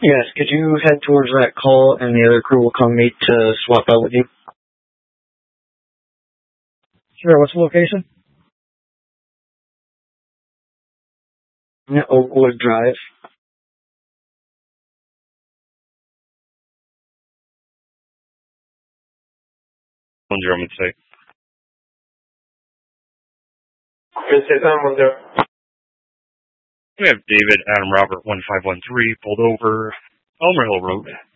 Yes, could you head towards that call and the other crew will come meet to swap out with you? Sure, what's the location? Yeah, Oakwood Drive. On German site. We have David Adam Robert 1513 pulled over Elmer Hill Road.